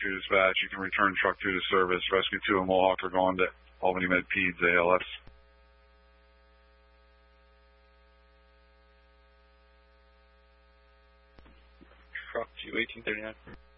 2 dispatch. You can return truck 2 to service. Rescue 2 and Mohawk are going to Albany Med Peds ALS. Truck 2, 1839.